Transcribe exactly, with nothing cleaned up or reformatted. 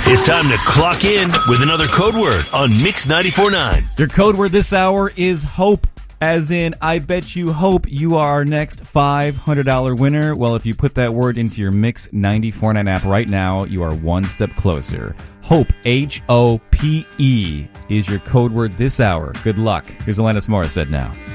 It's time to clock in with another code word on Mix ninety-four point nine. Your code word this hour is hope, as in I bet you hope you are our next five hundred dollars winner. Well, if you put that word into your Mix ninety-four point nine app right now, you are one step closer. Hope, H O P E, is your code word this hour. Good luck. Here's Alanis Morissette now.